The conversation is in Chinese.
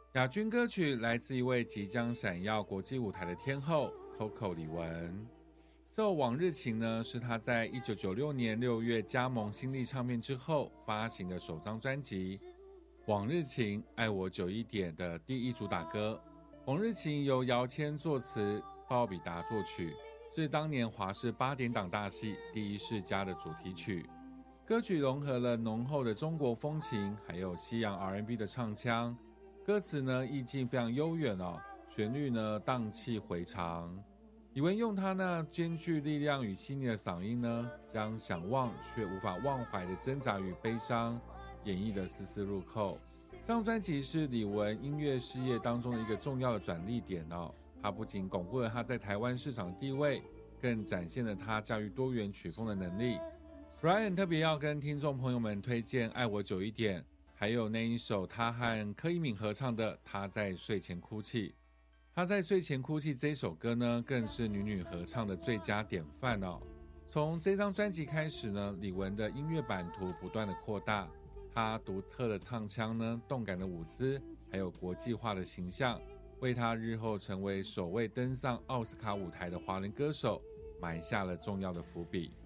亚军歌曲来自一位即将闪耀国际舞台的天后 Coco 李玟。这首《往日情》呢，是她在1996年6月加盟新力唱片之后发行的首张专辑《往日情爱我久一点》的第一主打歌。《往日情》由姚谦作词，鲍比达作曲，是当年华视8点档大戏《第一世家》的主题曲。歌曲融合了浓厚的中国风情，还有西洋 R&B 的唱腔。歌词呢意境非常悠远哦，旋律呢荡气回肠。李玟用她那兼具力量与细腻的嗓音呢，将想忘却无法忘怀的挣扎与悲伤演绎得丝丝入扣。这张专辑是李玟音乐事业当中的一个重要的转捩点哦。她不仅巩固了她在台湾市场地位，更展现了她驾驭多元曲风的能力。Brian 特别要跟听众朋友们推荐《爱我久一点》，还有那一首他和柯以敏合唱的《他在睡前哭泣》。他在睡前哭泣这首歌呢，更是女女合唱的最佳典范哦。从这张专辑开始呢，李玟的音乐版图不断的扩大，她独特的唱腔呢，动感的舞姿，还有国际化的形象，为她日后成为首位登上奥斯卡舞台的华人歌手埋下了重要的伏笔。